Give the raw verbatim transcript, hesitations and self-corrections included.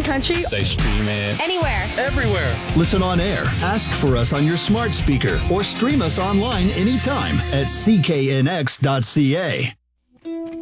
country. They stream it Anywhere. everywhere. Listen on air, ask for us on your smart speaker, or stream us online anytime at c k n x dot c a.